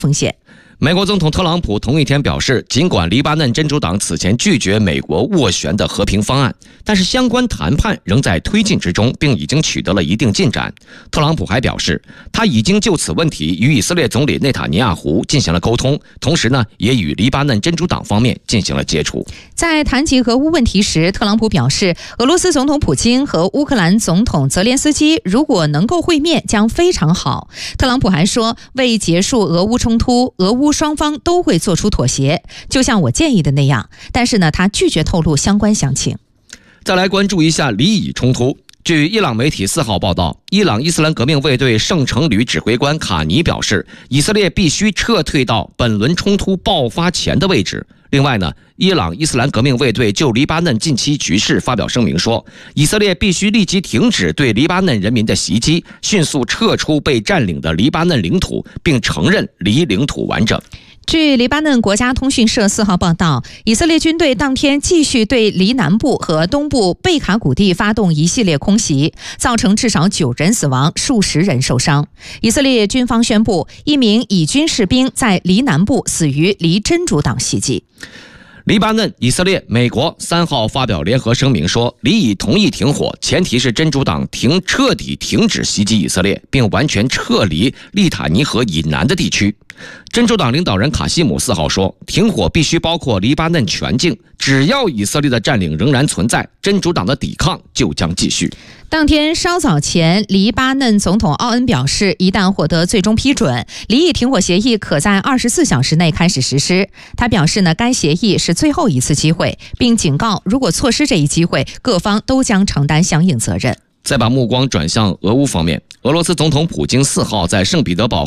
风险。 美国总统特朗普同一天表示，尽管黎巴嫩真主党此前拒绝美国斡旋的和平方案，但是相关谈判仍在推进之中，并已经取得了一定进展。特朗普还表示，他已经就此问题与以色列总理内塔尼亚胡进行了沟通，同时呢，也与黎巴嫩真主党方面进行了接触。 在谈及俄乌问题时，特朗普表示，俄罗斯总统普京和乌克兰总统泽连斯基如果能够会面，将非常好。特朗普还说，为结束俄乌冲突，俄乌双方都会做出妥协，就像我建议的那样，但是呢，他拒绝透露相关详情。 再来关注一下黎以冲突。据伊朗媒体4号报道，伊朗伊斯兰革命卫队圣城旅指挥官卡尼表示，以色列必须撤退到本轮冲突爆发前的位置。另外呢，伊朗伊斯兰革命卫队就黎巴嫩近期局势发表声明说，以色列必须立即停止对黎巴嫩人民的袭击，迅速撤出被占领的黎巴嫩领土，并承认黎领土完整。 据黎巴嫩国家通讯社4号报道，以色列军队当天继续对黎南部和东部贝卡谷地发动一系列空袭，造成至少9人死亡，数十人受伤。以色列军方宣布，一名以军士兵在黎南部死于黎真主党袭击。 黎巴嫩、以色列、美国3号发表联合声明说，黎以同意停火，前提是真主党彻底停止袭击以色列，并完全撤离利塔尼河以南的地区。真主党领导人卡西姆4号说，停火必须包括黎巴嫩全境，只要以色列的占领仍然存在，真主党的抵抗就将继续。 当天稍早前，黎巴嫩总统奥恩表示，一旦获得最终批准，黎以停火协议可在24小时内开始实施。他表示呢，该协议是最后一次机会，并警告，如果错失这一机会，各方都将承担相应责任。 再把目光转向俄乌方面，俄罗斯总统普京4号在圣彼得堡